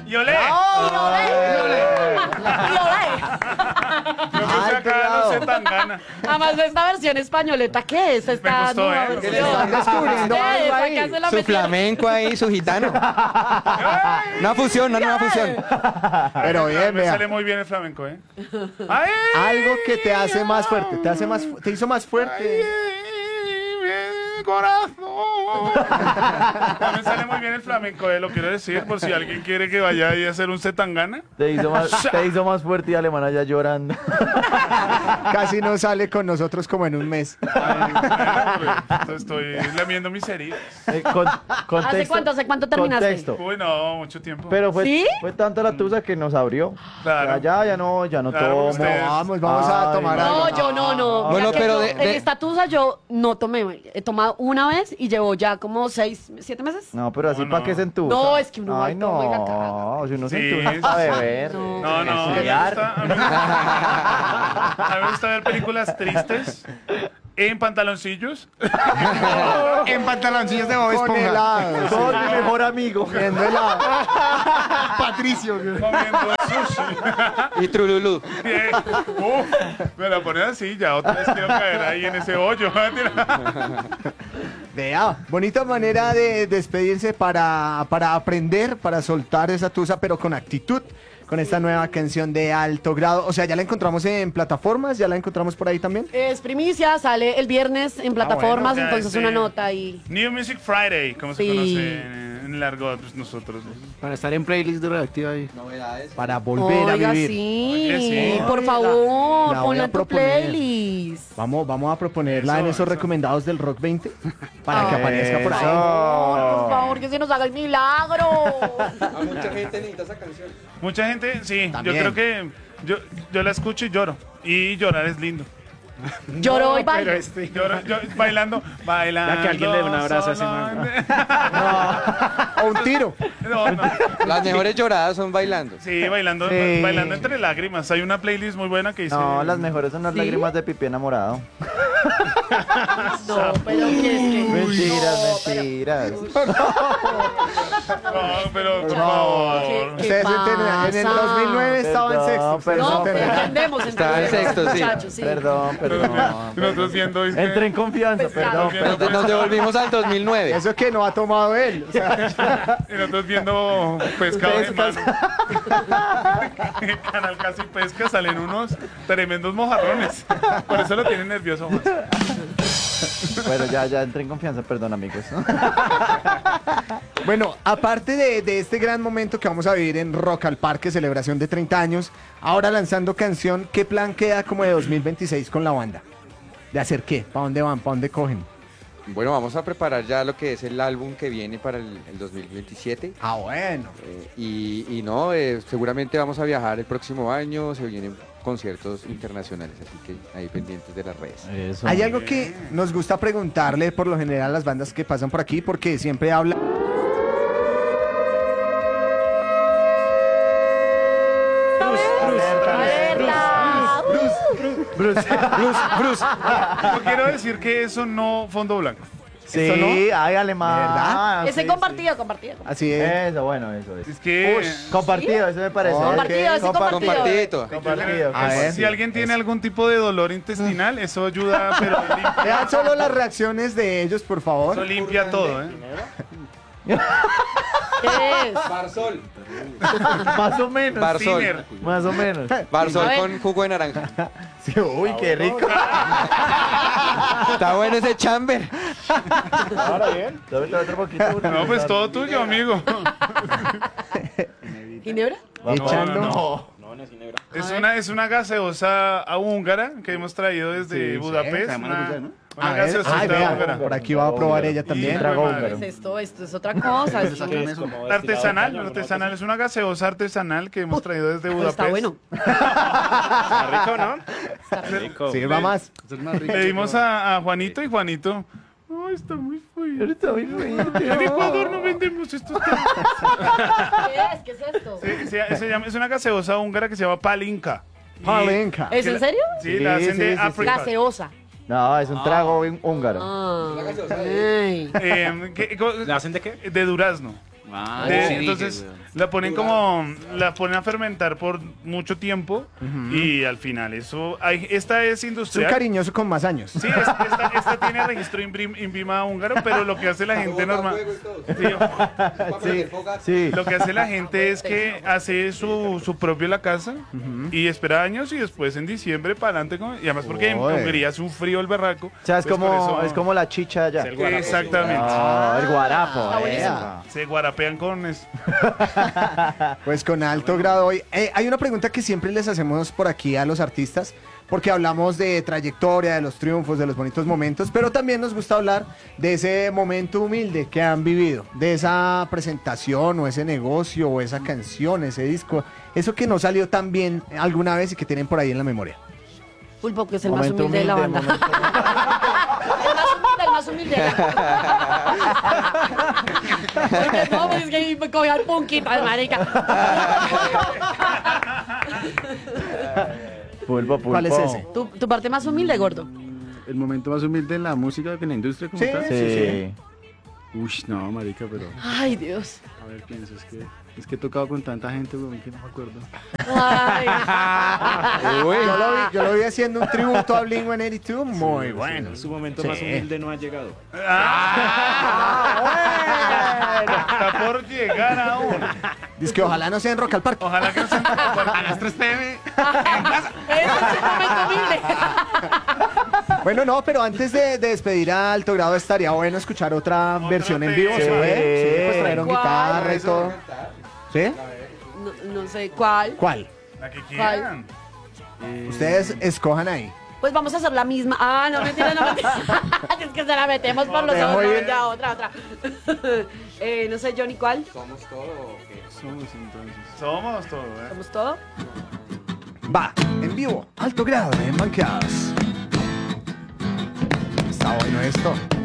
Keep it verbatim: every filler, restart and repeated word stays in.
Y olé. ¡Oh, y olé! ¡Y olé! Yo que sé acá no sé tan gana. Además, esta versión españoleta, ¿qué es? Esta Me gustó, nueva ¿eh? versión. Le están descubriendo ¿Qué algo es? ahí. Acá se la Su metieron. flamenco ahí, su gitano. Una fusión, una nueva fusión. Pero bien, Me vea. sale muy bien el flamenco, ¿eh? Ay, Algo que te hace más fuerte, te hace más, fu- te hizo más fuerte. mi corazón. Me sale muy bien el flamenco, eh, lo quiero decir, por si alguien quiere que vaya ahí a hacer un setangana. Te hizo más, te hizo más fuerte y alemana ya llorando. Casi no sale con nosotros como en un mes. Ay, bueno, pues, estoy lamiendo mis heridas. Eh, con- contexto- ¿Hace cuánto, hace cuánto terminaste? Contexto. Uy, no, mucho tiempo. Pero fue, ¿Sí? fue tanta la tusa que nos abrió. Claro. O sea, ya, ya no, ya no Claro, tomo. ustedes- Vamos, vamos a Ay, tomar no. algo. No, yo no, no. Bueno, Mira que pero yo, de- en de- esta tusa yo no tomé. He tomado una vez y llevo ya como seis, siete meses. No, pero así No, para no. qué se entusa. No, es que uno va Ay, y toma y la caga. no, si uno se Sí, entusa sí, para sí. beber. No. No, no, a mí me Estudiar. gusta, a mí me gusta- a mí me gusta ver películas tristes en pantaloncillos. En pantaloncillos de Bob Con Esponja. helado. Soy mi mejor amigo. Comiendo helado. Patricio. Comiendo sushi. Y trululú. Bien. Uf, me la ponen así, ya otra vez quiero caer ahí en ese hoyo. Vea, bonita manera de despedirse para, para aprender, para soltar esa tusa, pero con actitud, con esta nueva canción de Alto Grado. O sea, ya la encontramos en plataformas, ya la encontramos por ahí también. Es primicia, sale el viernes en plataformas, bueno, ya entonces ese- una nota y... New Music Friday, como se Sí. conoce en, en el argot pues, nosotros. Para estar en playlist de Radioactiva ahí. Para volver Oiga, a vivir. sí, Oye, sí. por Oiga. favor, La voy ponla a en tu proponer. playlist. Vamos, vamos a proponerla Eso, en esos eso. recomendados del Rock veinte para que Ay, aparezca por ahí. Por favor, por favor, que se nos haga el milagro. A mucha gente necesita esa canción. Mucha gente, sí, También. yo creo que yo, yo la escucho y lloro. Y llorar es lindo. Lloró y Pero bailó. este... Lloro, yo, bailando, bailando. Ya que alguien le dé un abrazo a ese solo man. en- O un tiro. No, no. Las mejores lloradas son bailando. Sí, bailando, Sí. bailando entre lágrimas. Hay una playlist muy buena que dice. No, las mejores son las ¿Sí? lágrimas de pipí enamorado. No, pero que es que... Mentiras, no, pero- mentiras. No, pero por ¿Qué- favor. qué Ustedes enten- en el pasa? dos mil nueve estaba en Perdón, sexto. ustedes perdón. No, pero entendieron. entendemos, Estaba en entendemos, sexto, sí. muchachos, sí. Perdón, perdón. Y nosotros viendo. es que- Entré en confianza, Pues, perdón. claro. perdón. Nos devolvimos al dos mil nueve. Eso que no ha tomado él. O sea, Y nosotros viendo pescado de Pescas. mano. En Canal Casi Pesca salen unos tremendos mojarrones. Por eso lo tienen nervioso. Juan. Bueno, ya, ya entré en confianza, perdón, amigos. bueno, aparte de, de este gran momento que vamos a vivir en Rock al Parque, celebración de treinta años, ahora lanzando canción, ¿qué plan queda como de dos mil veintiséis con la banda? ¿De hacer qué? ¿Para dónde van? ¿Para dónde cogen? Bueno, vamos a preparar ya lo que es el álbum que viene para el, el dos mil veintisiete. Ah, bueno. Eh, y, y no, eh, seguramente vamos a viajar el próximo año, se vienen conciertos internacionales, así que ahí pendientes de las redes. Eso. Hay algo que nos gusta preguntarle por lo general a las bandas que pasan por aquí, porque siempre habla... Alerta. Bruce, Bruce, Bruce. Yo quiero decir que eso no fondo blanco. Sí, ¿Esto no? ay, alemán. ¿Verdad? Ese Sí, compartido, compartido. Así es. Eso, bueno, eso es. Es que. Compartido, eso me parece. Oh, Compartido, ese Compa- compartido. Compartidito. Compartido. A ver. Si alguien tiene algún tipo de dolor intestinal, eso ayuda, pero limpia, Vean solo las reacciones de ellos, por eso favor. limpia todo, ¿eh? ¿Qué es? Barsol. Más o menos. Barsol. Thinner. Más o menos. Barsol A ver. con jugo de naranja. Sí, uy, qué rico. Está bueno ese chamber. Ahora bien. Dame otro poquito. No, pues todo tuyo, amigo. ¿Ginebra? Echando. No. Es una, es una gaseosa a húngara que hemos traído desde Budapest. se llama una Budapest, ¿no? una A ver, gaseosita ay, vea, húngara. por aquí va a probar ella también. Y- Trago madre. húngaro. ¿Qué es esto? Esto es otra cosa. esto es- Artesanal, artesanal, es una gaseosa artesanal que hemos traído desde Pero Budapest. está bueno. Está rico, ¿no? Rico. Sirva más. Es más rico. Le dimos a, a Juanito y Juanito. Ay, está muy feo. Está muy bonito. En Ecuador no vendemos estos temas. ¿Qué es? ¿Qué es esto? Sí, se, se llama, es una gaseosa húngara que se llama Palinka. Y- Palenca. ¿Es en serio? Sí, la Sí, hacen sí, de sí, sí. apricot. Gaseosa. No, es un trago hún- húngaro. Ah, ay. Eh, ¿qué- co- ¿La hacen de qué? de durazno. Ah, De- sí, entonces dije, weón. la ponen como, la ponen a fermentar por mucho tiempo y al final eso, hay, esta es Es un industrial. cariñoso con más años. Sí, es- esta, esta tiene registro Inbrim- Inbima húngaro, pero lo que hace la gente normal, Sí, sí. lo que hace la gente es que hace su, su propio la casa y espera años y después en diciembre para adelante. con- Y además porque en Uy. Hungría hace un frío el berraco. O sea, es pues por como, eso- es como la chicha allá. Exactamente. Ah, el guarapo. Está buenísimo. ea. Se guarapean con eso. Pues con alto grado hoy. Eh, hay una pregunta que siempre les hacemos por aquí a los artistas, porque hablamos de trayectoria, de los triunfos, de los bonitos momentos, pero también nos gusta hablar de ese momento humilde que han vivido, de esa presentación o ese negocio o esa canción, ese disco, eso que no salió tan bien alguna vez y que tienen por ahí en la memoria. Pulpo, que es el Momento más humilde de la humilde, banda. El más humilde, el más humilde. Porque no, pues es que me cogí al punquita, marica. Pulpo, pulpo. ¿Cuál es ese? ¿Tu, tu parte más humilde, gordo? El momento más humilde en la música, que en la industria como Sí. tal. Sí. Uy, no, marica, pero Ay, Dios. a ver, pienso, es que es que he tocado con tanta gente, weón, que no me acuerdo. Ay. Yo lo vi, yo lo vi haciendo un tributo a Blink ciento ochenta y dos, muy bueno. Su momento Sí. más humilde no ha llegado. Está por llegar aún. Dice que ojalá no sea en Rock al Parque. Ojalá que no se a las tres pm. Ese es el momento humilde. Bueno, no, pero antes de, de despedir a alto grado estaría bueno escuchar otra Otra versión en vivo, tema. ¿se ve? Sí, pues trajeron ¿Cuál? guitarra y todo. ¿Sí? No, no sé cuál. ¿Cuál? La que quieran. Ustedes escojan ahí. Pues vamos a hacer la misma. Ah, no, mentira, no, mentira. Es que se la metemos por los Dejo ojos. No, ir. ya, otra, otra. eh, no sé, Johnny, ¿cuál? ¿Somos todo o qué? Somos entonces. Somos todos, ¿eh? ¿Somos todo? Va, en vivo, alto grado en Banqueados. Está bueno esto.